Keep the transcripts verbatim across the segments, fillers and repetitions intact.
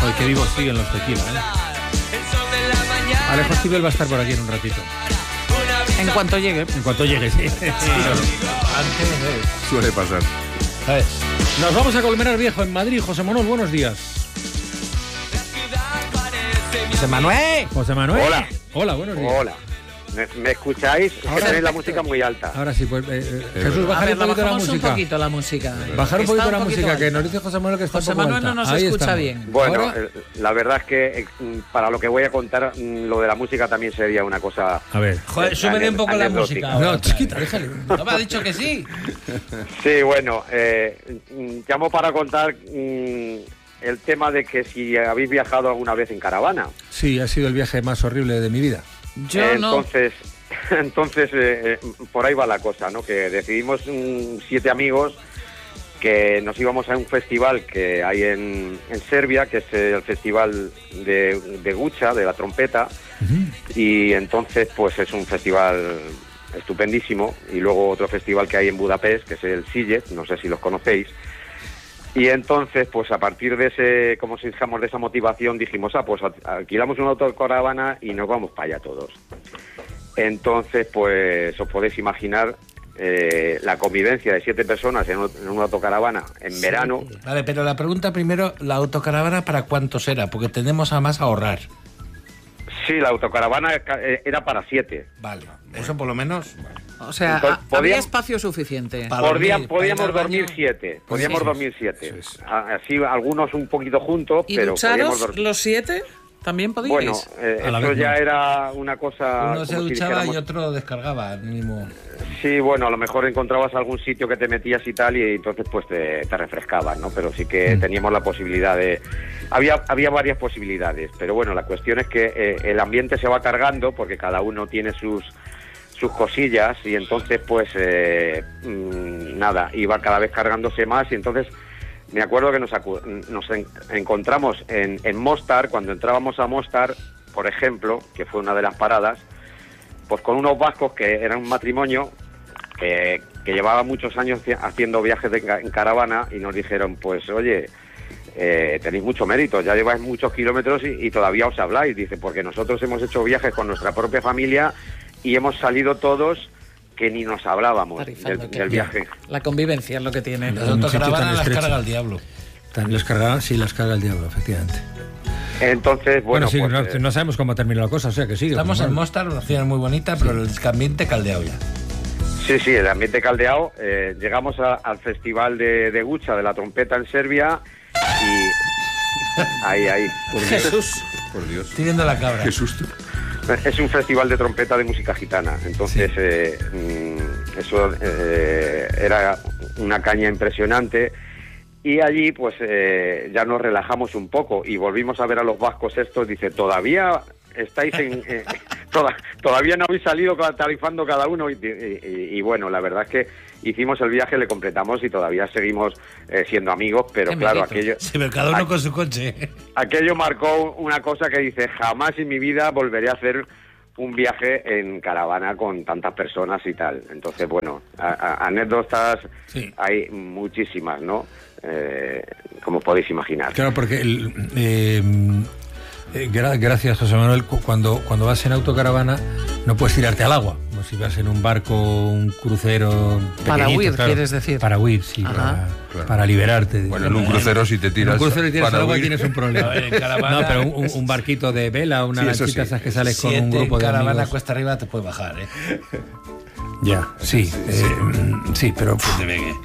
Joder, qué vivos siguen los Tequila, ¿eh? Alejo Stivel va a estar por aquí en un ratito. En cuanto llegue. En cuanto llegue, sí. sí. Antes eh, suele pasar. ¿Sabes? Nos vamos a Colmenar Viejo, en Madrid. José Manuel, buenos días. José Manuel. José Manuel. Hola. Hola, buenos días. Hola. ¿Me, me escucháis? Es que tenéis la música muy alta. Ahora sí, pues eh, eh, Jesús, bajar un poquito la música. un poquito la música. Bajar un poquito Está la un música, alta. que nos dice José Manuel que está José un poco Manuel alta. no nos Ahí escucha estamos. bien. Bueno, Ahora, eh, la verdad es que eh, para lo que voy a contar, mm, lo de la música también sería una cosa... a ver. Joder, súbele un poco la anecdótica. música. No, chiquita, déjale. ¿No me ha dicho que sí? Sí, bueno, eh, mm, llamo para contar mm, el tema de que si habéis viajado alguna vez en caravana. Sí, ha sido el viaje más horrible de mi vida. Yo Eh, no. Entonces, entonces eh, eh, por ahí va la cosa, ¿no? Que decidimos mm, siete amigos que nos íbamos a un festival que hay en, en Serbia, que es el festival de, de Guča, de la trompeta, Uh-huh. y entonces pues es un festival estupendísimo, y luego otro festival que hay en Budapest, que es el Sziget, no sé si los conocéis, y entonces pues a partir de ese, como si dijéramos, de esa motivación dijimos, ah, pues alquilamos una autocaravana y nos vamos para allá todos. Entonces pues os podéis imaginar eh, la convivencia de siete personas en, en una autocaravana en sí. verano. Vale, pero la pregunta primero, ¿la autocaravana para cuántos era? Porque tenemos además a ahorrar. Sí, la autocaravana era para siete. Vale, eso por lo menos... O sea, Entonces, a, había podíamos- espacio suficiente. Pa- Podía- dormir, podíamos para ir al dormir baño. siete, podíamos Sí. dormir siete. Eso es. A- Así algunos un poquito juntos, ¿Y pero podíamos ducharos dormir. los siete? ¿También podíais? Bueno, eh, A la eso vez ya no. era una cosa... Uno se como si duchaba dijéramos- y otro descargaba al mismo... Sí, bueno, a lo mejor encontrabas algún sitio que te metías y tal, y entonces pues te, te refrescabas, ¿no? Pero sí que Mm. teníamos la posibilidad de... Había, había varias posibilidades, pero bueno, la cuestión es que eh, el ambiente se va cargando porque cada uno tiene sus sus cosillas, y entonces pues eh, mmm, nada, iba cada vez cargándose más, y entonces me acuerdo que nos, acu- nos en- encontramos en, en Mostar. Cuando entrábamos a Mostar, por ejemplo, que fue una de las paradas, pues con unos vascos que eran un matrimonio que, que llevaba muchos años haci- haciendo viajes de, ca- en caravana, y nos dijeron, pues oye, eh, tenéis mucho mérito, ya lleváis muchos kilómetros y, y todavía os habláis. Dice, porque nosotros hemos hecho viajes con nuestra propia familia y hemos salido todos que ni nos hablábamos Tarifando, del, que- del viaje. La convivencia es lo que tiene. Las En un sitio autocaravanas tan las estrecho. carga el diablo. Tan- Las carga, sí, las carga el diablo, efectivamente. Entonces, Bueno, bueno, sí, pues, no, eh, no sabemos cómo termina la cosa, o sea que sí. Estamos José en Manuel. Mostar, una ciudad muy bonita, pero el ambiente caldeado ya. sí, sí, el ambiente caldeado. Eh, llegamos a- al festival de, de Guča, de la trompeta en Serbia, y ahí, ahí. Jesús. Por Dios. Estoy viendo la cabra. Qué susto. Es un festival de trompeta de música gitana, entonces Sí. eh, mm, eso eh, era una caña impresionante, y allí pues eh, ya nos relajamos un poco y volvimos a ver a los vascos estos. Dice, todavía estáis en... eh, toda- todavía no habéis salido ca- tarifando cada uno, y, y- y- y bueno, la verdad es que hicimos el viaje, le completamos y todavía seguimos eh, siendo amigos, pero Qué claro, mérito. aquello... Sí, pero cada uno con su coche. Aquello marcó una cosa que dice, jamás en mi vida volveré a hacer un viaje en caravana con tantas personas y tal. Entonces, bueno, a- a- anécdotas Sí. hay muchísimas, ¿no? Eh, como podéis imaginar. Claro, porque el, eh, eh, gra- gracias, José Manuel, cu- cuando, cuando vas en autocaravana no puedes tirarte al agua, como si vas en un barco, un crucero Para pequeñito, huir, claro. ¿quieres decir? Para huir, sí, Ajá. para, Claro. para liberarte. Bueno, en un crucero si te En tiras... un crucero y tiras para al agua huir. tienes un problema. A ver, en caravana- No, pero un, un barquito de vela, una Sí, eso lanchita sí. esas que sales con Siete un grupo en de caravana amigos. cuesta arriba te puede bajar, ¿eh? Ya, sí, eh, sí, pero pff, Te pegue.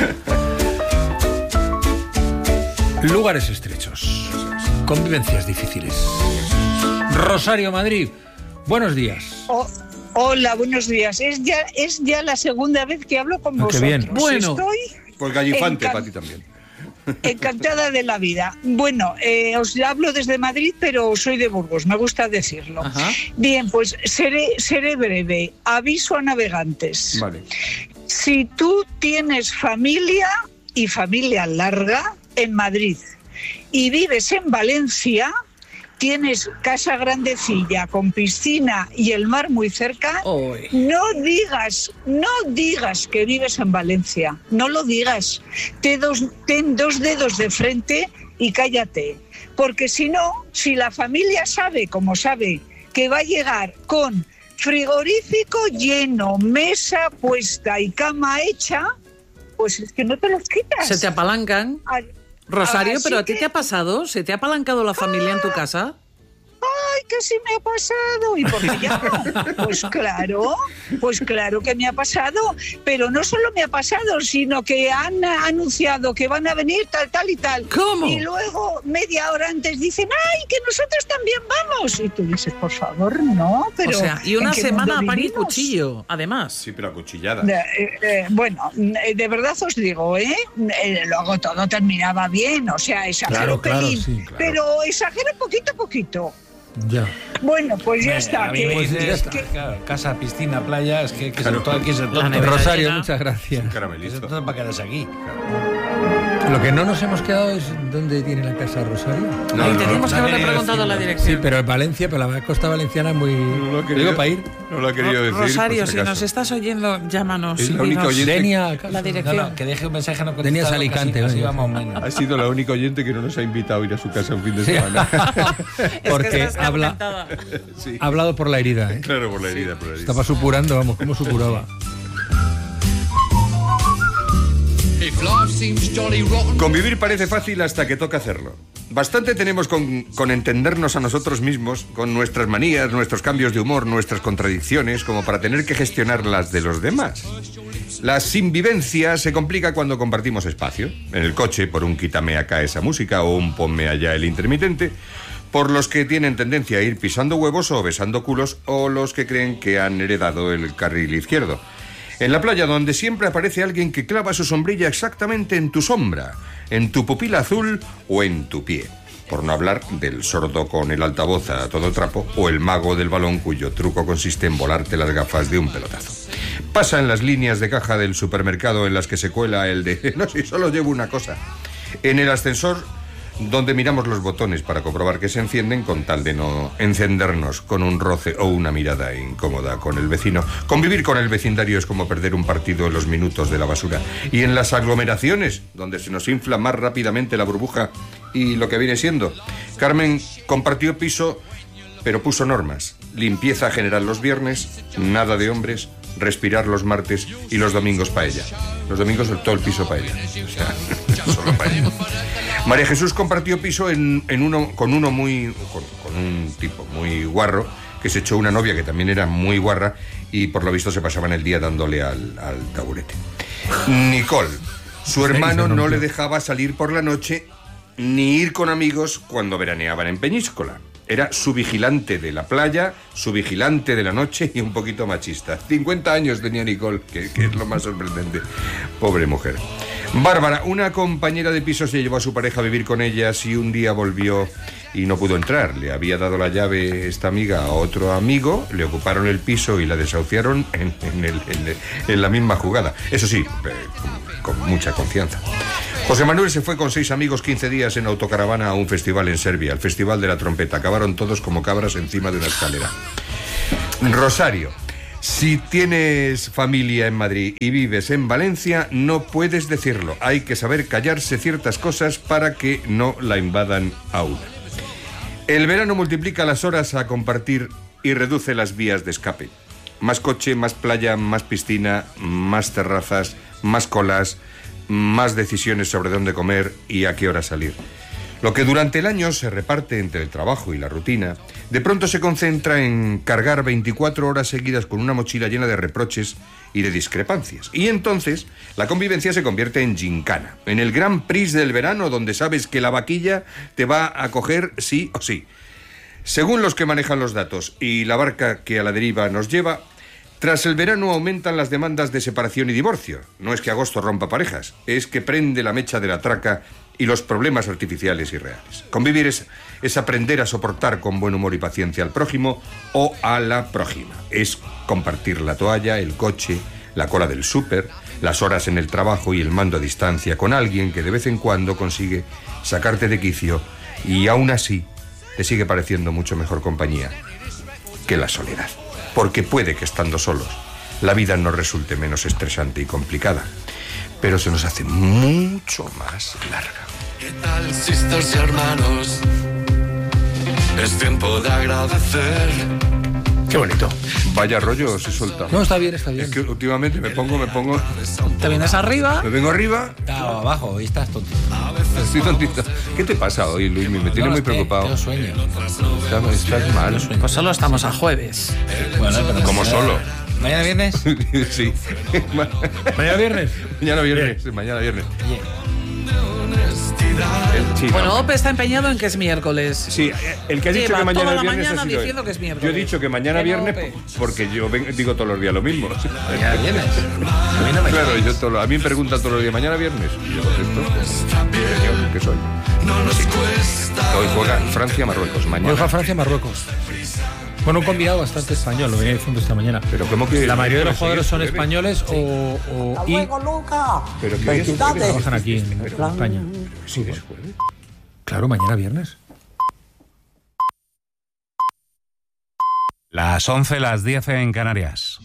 lugares estrechos, convivencias difíciles. Rosario, Madrid, buenos días. Oh, hola, buenos días. Es ya, es ya la segunda vez que hablo con Ah, qué vosotros. bien. Bueno. Estoy Por Gallifante, Encan- para ti también. encantada de la vida. Bueno, eh, os hablo desde Madrid, pero soy de Burgos, me gusta decirlo. Ajá. Bien, pues seré, seré breve. Aviso a navegantes. Vale. Si tú tienes familia y familia larga en Madrid y vives en Valencia, tienes casa grandecilla con piscina y el mar muy cerca, Oy. no digas, no digas que vives en Valencia, no lo digas. Ten dos, ten dos dedos de frente y cállate. Porque si no, si la familia sabe, como sabe, que va a llegar con frigorífico lleno, mesa puesta y cama hecha, pues es que no te los quitas. Se te apalancan. A- Rosario, así ¿pero a ti que- te ha pasado? ¿Se te ha apalancado la familia en tu casa? ¡Ay, que sí me ha pasado! ¿Y por qué ya? Pues claro, pues claro que me ha pasado. Pero no solo me ha pasado, sino que han anunciado que van a venir tal, tal y tal. ¿Cómo? Y luego, media hora antes, dicen, ¡ay, que nosotros también vamos! Y tú dices, por favor, no, pero... O sea, y ¿en una qué semana a mundo pan y vivimos? cuchillo, además. Sí, pero acuchillada. Eh, eh, bueno, eh, de verdad os digo, ¿eh? Eh, Luego todo terminaba bien, o sea, exagero Claro, claro, pelín, sí, claro. pero exagero poquito a poquito. Ya. Bueno, pues ya Eh, está. a mí que- me dices, ya está. que, claro, casa, piscina, playa, es que, que Claro. se todo aquí se La todo. nevera Rosario, llena. muchas gracias. Que se Caramelito. todo para quedarse aquí. Lo que no nos hemos quedado es dónde tiene la casa Rosario. No, Ay, no, teníamos no que haberle quería preguntado la decirlo. dirección. Sí, pero en Valencia, pero la costa valenciana es muy... No lo ha Lo querido, digo para ir. no lo ha querido decir. Rosario, por si acaso. nos estás oyendo, llámanos. Es y la única dinos oyente- Denia, ¿acaso? la No, dirección. no, que deje un mensaje no Tenías contestado, Alicante, así, así oye. vamos menos. Ha sido la única oyente que no nos ha invitado a ir a su casa un fin de Sí. semana. Es Porque que estás habla- apuntada. Sí. Ha hablado por la herida, ¿eh? Claro, por la herida, por la herida. Estaba supurando, vamos, ¿cómo supuraba? Convivir parece fácil hasta que toca hacerlo. Bastante tenemos con, con entendernos a nosotros mismos, con nuestras manías, nuestros cambios de humor, nuestras contradicciones, como para tener que gestionar las de los demás. La sinvivencia se complica cuando compartimos espacio. En el coche, por un quítame acá esa música o un ponme allá el intermitente. Por los que tienen tendencia a ir pisando huevos o besando culos, o los que creen que han heredado el carril izquierdo. En la playa, donde siempre aparece alguien que clava su sombrilla exactamente en tu sombra, en tu pupila azul o en tu pie. Por no hablar del sordo con el altavoz a todo trapo o el mago del balón cuyo truco consiste en volarte las gafas de un pelotazo. Pasa en las líneas de caja del supermercado en las que se cuela el de no, si solo llevo una cosa. En el ascensor, donde miramos los botones para comprobar que se encienden con tal de no encendernos con un roce o una mirada incómoda con el vecino. Convivir con el vecindario es como perder un partido en los minutos de la basura. Y en las aglomeraciones, donde se nos infla más rápidamente la burbuja y lo que viene siendo. Carmen compartió piso, pero puso normas. Limpieza general los viernes, nada de hombres, respirar los martes y los domingos paella. Los domingos todo el piso paella. O sea, solo paella. María Jesús compartió piso en, en uno, con uno muy... Con, con un tipo muy guarro, que se echó una novia que también era muy guarra y por lo visto se pasaban el día dándole al, al taburete. Nicole, su hermano no le dejaba salir por la noche ni ir con amigos cuando veraneaban en Peñíscola. Era su vigilante de la playa, su vigilante de la noche y un poquito machista. cincuenta años tenía Nicole, que, que es lo más sorprendente. Pobre mujer. Bárbara, una compañera de piso, se llevó a su pareja a vivir con ellas y un día volvió y no pudo entrar. Le había dado la llave esta amiga a otro amigo, le ocuparon el piso y la desahuciaron en, en, el, en, en la misma jugada. Eso sí, eh, con, con mucha confianza. José Manuel se fue con seis amigos quince días en autocaravana a un festival en Serbia, el Festival de la Trompeta. Acabaron todos como cabras encima de una escalera. Rosario, si tienes familia en Madrid y vives en Valencia, no puedes decirlo. Hay que saber callarse ciertas cosas para que no la invadan a una. El verano multiplica las horas a compartir y reduce las vías de escape. Más coche, más playa, más piscina, más terrazas, más colas, más decisiones sobre dónde comer y a qué hora salir. Lo que durante el año se reparte entre el trabajo y la rutina, de pronto se concentra en cargar veinticuatro horas seguidas con una mochila llena de reproches y de discrepancias. Y entonces la convivencia se convierte en gincana, en el Gran Prix del verano, donde sabes que la vaquilla te va a coger sí o sí. Según los que manejan los datos y la barca que a la deriva nos lleva, tras el verano aumentan las demandas de separación y divorcio. No es que agosto rompa parejas, es que prende la mecha de la traca y los problemas artificiales y reales. Convivir es, es aprender a soportar con buen humor y paciencia al prójimo o a la prójima. Es compartir la toalla, el coche, la cola del súper, las horas en el trabajo y el mando a distancia con alguien que de vez en cuando consigue sacarte de quicio y aún así te sigue pareciendo mucho mejor compañía que la soledad. Porque puede que estando solos la vida nos resulte menos estresante y complicada, pero se nos hace mucho más larga. ¿Qué tal, sisters y hermanos? Es tiempo de agradecer. Qué bonito. Vaya rollo se suelta. No, está bien, está bien. Es que últimamente me pongo, me pongo... Te vienes arriba. Me vengo arriba. Está abajo y estás tontito. Estoy tontito. ¿Qué te pasa hoy, Luis? Me tiene No, muy es que preocupado. tengo sueño. Estás, estás mal. Pues solo estamos a jueves. Bueno, pero Como mañana- solo. ¿Mañana viernes? Sí. ¿Mañana viernes? Mañana viernes. Sí, mañana viernes. Oye, El- sí, Bueno, no. Ope está empeñado en que es miércoles. Sí, el que ha dicho Lleva que mañana toda es la viernes mañana ha sido él. diciendo que es miércoles. Yo he dicho que mañana Que no, viernes Ope. porque yo ven- digo todos los días lo mismo. mañana viernes. A mí no me Claro, yo todo, a mí me preguntan todos los días, ¿mañana viernes? Y yo contesto, señor, ¿qué soy? Hoy juega Francia-Marruecos, Hoy mañana. juega Francia-Marruecos. Bueno, un combinado bastante español, lo venía diciendo esta mañana. Pero ¿cómo que...? La mayoría de los ¿Puede jugadores son seguir? españoles o, o y Pero que hoy trabajan aquí en España. Sí, después. Claro, mañana viernes. Las once, las diez en Canarias.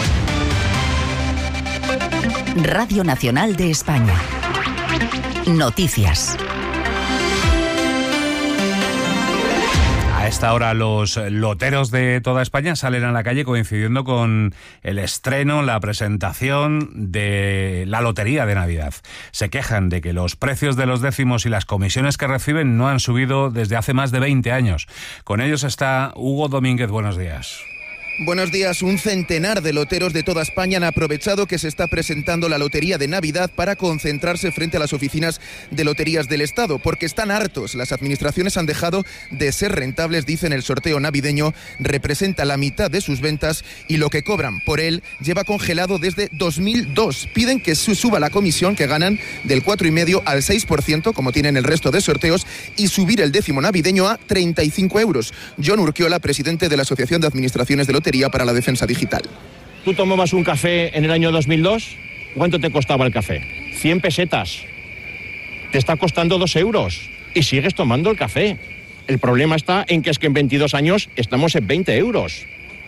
Radio Nacional de España. Noticias. A esta hora los loteros de toda España salen a la calle coincidiendo con el estreno, la presentación de la lotería de Navidad. Se quejan de que los precios de los décimos y las comisiones que reciben no han subido desde hace más de veinte años. Con ellos está Hugo Domínguez. Buenos días. Buenos días. Un centenar de loteros de toda España han aprovechado que se está presentando la Lotería de Navidad para concentrarse frente a las oficinas de loterías del Estado, porque están hartos. Las administraciones han dejado de ser rentables, dicen. El sorteo navideño representa la mitad de sus ventas y lo que cobran por él lleva congelado desde dos mil dos. Piden que se suba la comisión que ganan del cuatro coma cinco al seis por ciento, como tienen el resto de sorteos, y subir el décimo navideño a treinta y cinco euros. John Urquiola, presidente de la Asociación de Administraciones de Lotería para la Defensa Digital. ¿Tú tomabas un café en el año dos mil dos? ¿Cuánto te costaba el café? cien pesetas. Te está costando dos euros y sigues tomando el café. El problema está en que es que en veintidós años estamos en veinte euros.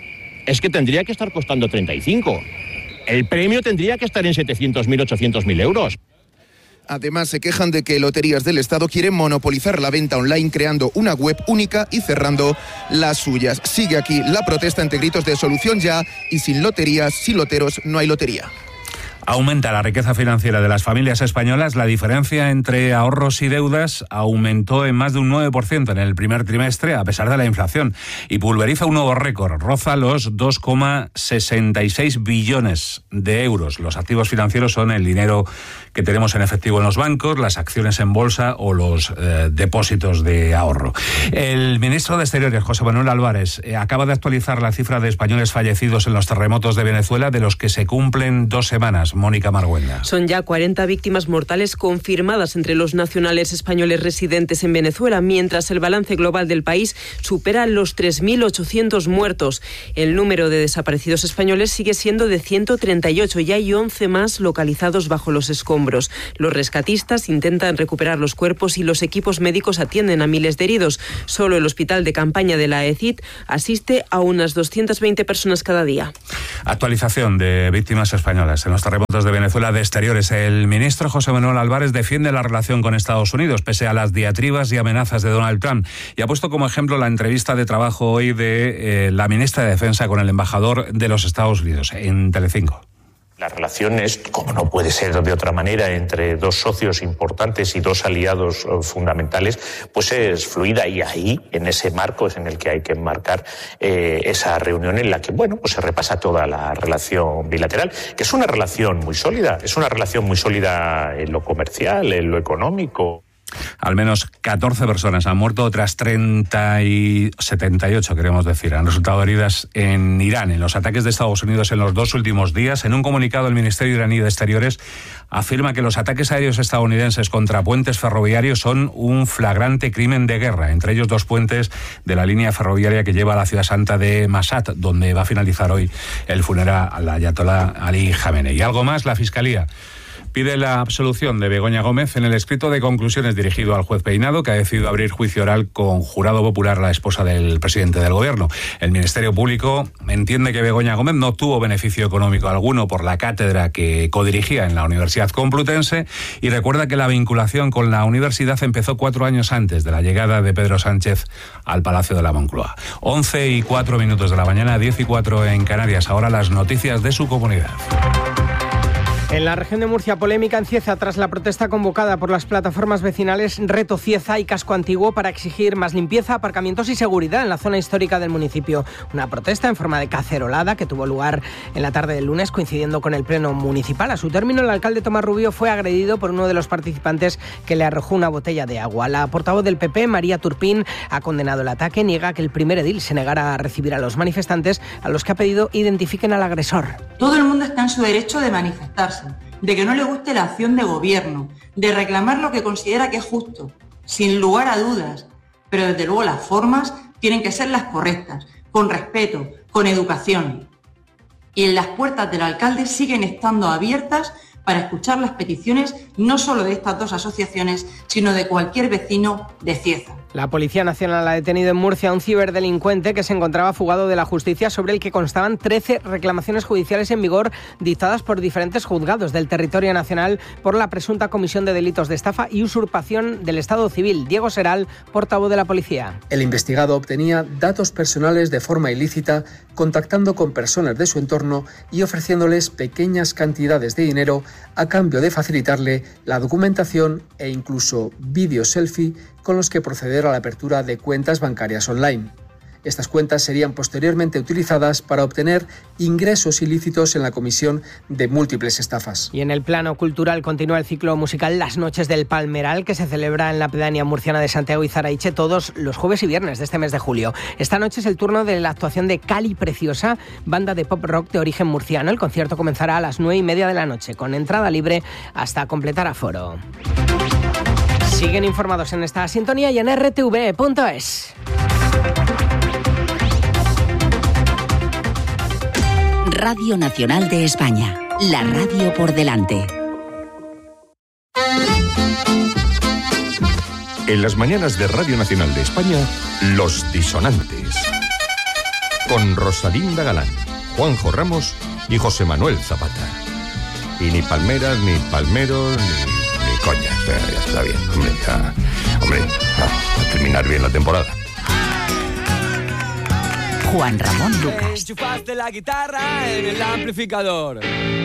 Es que tendría que estar costando treinta y cinco. El premio tendría que estar en setecientos mil, ochocientos mil euros. Además, se quejan de que Loterías del Estado quieren monopolizar la venta online creando una web única y cerrando las suyas. Sigue aquí la protesta entre gritos de solución ya y sin loterías, sin loteros, no hay lotería. Aumenta la riqueza financiera de las familias españolas. La diferencia entre ahorros y deudas aumentó en más de un nueve por ciento en el primer trimestre, a pesar de la inflación, y pulveriza un nuevo récord. Roza los dos coma sesenta y seis billones de euros. Los activos financieros son el dinero que tenemos en efectivo en los bancos, las acciones en bolsa o los eh, depósitos de ahorro. El ministro de Exteriores, José Manuel Álvarez, eh, acaba de actualizar la cifra de españoles fallecidos en los terremotos de Venezuela, de los que se cumplen dos semanas. Mónica Marguenda. Son ya cuarenta víctimas mortales confirmadas entre los nacionales españoles residentes en Venezuela, mientras el balance global del país supera los tres mil ochocientos muertos. El número de desaparecidos españoles sigue siendo de ciento treinta y ocho y hay once más localizados bajo los escombros. Los rescatistas intentan recuperar los cuerpos y los equipos médicos atienden a miles de heridos. Solo el hospital de campaña de la E C I T asiste a unas doscientas veinte personas cada día. Actualización de víctimas españolas en los terremotos de Venezuela de Exteriores. El ministro José Manuel Álvarez defiende la relación con Estados Unidos, pese a las diatribas y amenazas de Donald Trump, y ha puesto como ejemplo la entrevista de trabajo hoy de eh, la ministra de Defensa con el embajador de los Estados Unidos en Telecinco. La relación es, como no puede ser de otra manera, entre dos socios importantes y dos aliados fundamentales, pues es fluida, y ahí, en ese marco, es en el que hay que enmarcar eh, esa reunión en la que, bueno, pues se repasa toda la relación bilateral, que es una relación muy sólida, es una relación muy sólida en lo comercial, en lo económico. Al menos catorce personas han muerto, otras treinta y setenta y ocho, queremos decir, han resultado heridas en Irán, en los ataques de Estados Unidos en los dos últimos días. En un comunicado, el Ministerio iraní de Exteriores afirma que los ataques aéreos estadounidenses contra puentes ferroviarios son un flagrante crimen de guerra, entre ellos dos puentes de la línea ferroviaria que lleva a la ciudad santa de Mashhad, donde va a finalizar hoy el funeral al ayatolá Ali Jamenei. Y algo más, la Fiscalía pide la absolución de Begoña Gómez en el escrito de conclusiones dirigido al juez Peinado, que ha decidido abrir juicio oral con jurado popular a la esposa del presidente del Gobierno. El Ministerio Público entiende que Begoña Gómez no tuvo beneficio económico alguno por la cátedra que codirigía en la Universidad Complutense y recuerda que la vinculación con la universidad empezó cuatro años antes de la llegada de Pedro Sánchez al Palacio de la Moncloa. once y cuatro minutos de la mañana, diez y cuatro en Canarias. Ahora las noticias de su comunidad. En la región de Murcia, polémica en Cieza tras la protesta convocada por las plataformas vecinales Reto Cieza y Casco Antiguo para exigir más limpieza, aparcamientos y seguridad en la zona histórica del municipio. Una protesta en forma de cacerolada que tuvo lugar en la tarde del lunes, coincidiendo con el pleno municipal. A su término, el alcalde Tomás Rubio fue agredido por uno de los participantes que le arrojó una botella de agua. La portavoz del P P, María Turpín, ha condenado el ataque, niega que el primer edil se negara a recibir a los manifestantes, a los que ha pedido identifiquen al agresor. Todo el mundo está en su derecho de manifestarse, de que no le guste la acción de gobierno, de reclamar lo que considera que es justo, sin lugar a dudas, pero desde luego las formas tienen que ser las correctas, con respeto, con educación. Y las puertas del alcalde siguen estando abiertas para escuchar las peticiones no solo de estas dos asociaciones, sino de cualquier vecino de Cieza. La Policía Nacional ha detenido en Murcia a un ciberdelincuente que se encontraba fugado de la justicia, sobre el que constaban trece reclamaciones judiciales en vigor dictadas por diferentes juzgados del territorio nacional por la presunta comisión de delitos de estafa y usurpación del Estado civil. Diego Seral, portavoz de la policía. El investigado obtenía datos personales de forma ilícita, contactando con personas de su entorno y ofreciéndoles pequeñas cantidades de dinero a cambio de facilitarle la documentación e incluso vídeos selfie con los que proceder a la apertura de cuentas bancarias online. Estas cuentas serían posteriormente utilizadas para obtener ingresos ilícitos en la comisión de múltiples estafas. Y en el plano cultural continúa el ciclo musical Las Noches del Palmeral, que se celebra en la pedanía murciana de Santiago y Zaraiche todos los jueves y viernes de este mes de julio. Esta noche es el turno de la actuación de Cali Preciosa, banda de pop rock de origen murciano. El concierto comenzará a las nueve y media de la noche, con entrada libre hasta completar aforo. Siguen informados en esta sintonía y en erre te ve punto es. Radio Nacional de España, la radio por delante. En las mañanas de Radio Nacional de España, Los Disonantes. Con Rosalinda Galán, Juanjo Ramos y José Manuel Zapata. Y ni palmeras, ni palmeros, ni, ni coñas. Ya, ya está bien, hombre, ya, hombre, a, a terminar bien la temporada. Juan Ramón Lucas. Enchufaste la guitarra en el amplificador.